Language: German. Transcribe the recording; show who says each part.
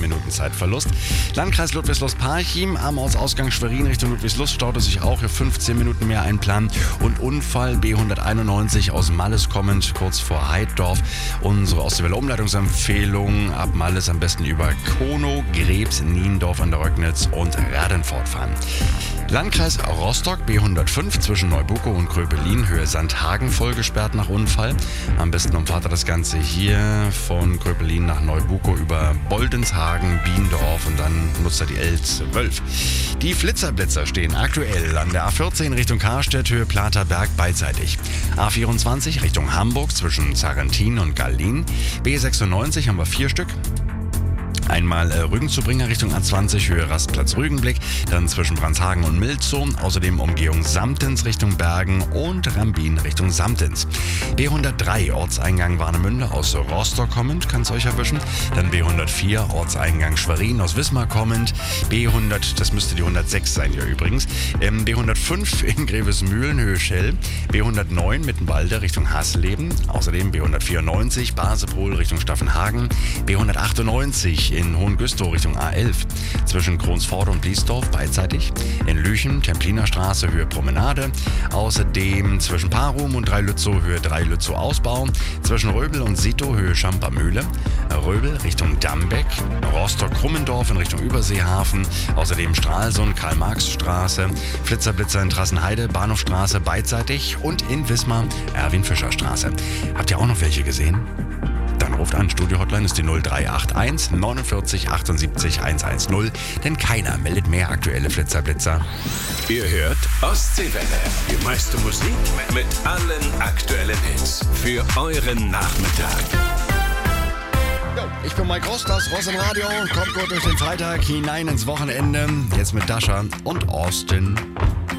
Speaker 1: Minuten Zeitverlust. Landkreis Ludwigslust-Parchim am Ortsausgang Schwerin Richtung Ludwigslust staute sich auch hier 15 Minuten mehr einplanen. Und Unfall B191 aus Malles kommend, kurz vor Heiddorf. Unsere Ostseeweller Umleitungsempfehlung: ab Malles am besten über Konow, Grebs, Niendorf an der Röcknitz und Radenfort fahren. Landkreis Rostock B105 zwischen Neubukow und Gröbelin, Höhe Sandhagen, voll gesperrt nach Unfall. Am besten umfahrt er das Ganze hier von Gröbelin nach Neubukow über Boldenshagen, Biendorf und dann nutzt er die L12. Die Flitzerblitzer stehen aktuell an der A14 Richtung Karstedt, Höhe Platerberg beidseitig. A24 Richtung Hamburg zwischen Zarrentin und Gallin. B96 haben wir 4 Stück. Einmal Rügenzubringer Richtung A20, Höhe Rastplatz Rügenblick, dann zwischen Brandshagen und Milzow, außerdem Umgehung Samtens Richtung Bergen und Rambin Richtung Samtens. B103 Ortseingang Warnemünde aus Rostock kommend, kann es euch erwischen. Dann B104 Ortseingang Schwerin aus Wismar kommend. B100, das müsste die 106 sein hier übrigens. B105 in Grevesmühlen, Höhe Schell. B109 Mittenwalde Richtung Hasleben. Außerdem B194 Basepol Richtung Staffenhagen. B198 in Hohengüstrow Richtung A11. Zwischen Kronsford und Bliesdorf beidseitig. In Lüchen Templiner Straße Höhe Promenade. Außerdem zwischen Parum und Dreilützow Höhe Dreilützow Ausbau. Zwischen Röbel und Sito Höhe Schampermühle. Röbel Richtung Dambeck. Rostock-Krummendorf in Richtung Überseehafen. Außerdem Stralsund Karl-Marx-Straße. Flitzerblitzer in Trassenheide Bahnhofstraße beidseitig. Und in Wismar Erwin-Fischer-Straße. Habt ihr auch noch welche gesehen? Dann ruft an, Studio-Hotline ist die 0381 49 78 110, denn keiner meldet mehr aktuelle Flitzerblitzer.
Speaker 2: Ihr hört Ostseewelle, die meiste Musik mit allen aktuellen Hits für euren Nachmittag.
Speaker 1: Ich bin Mike Rost, das Ross im Radio, kommt gut durch den Freitag hinein ins Wochenende, jetzt mit Dasha und Austin.